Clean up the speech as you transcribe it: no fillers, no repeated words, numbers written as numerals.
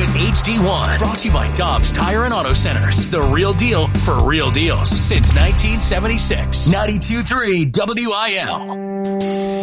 is HD1. Brought to you by Dobbs Tire and Auto Centers. The real deal for real deals since 1976. 92.3 WIL.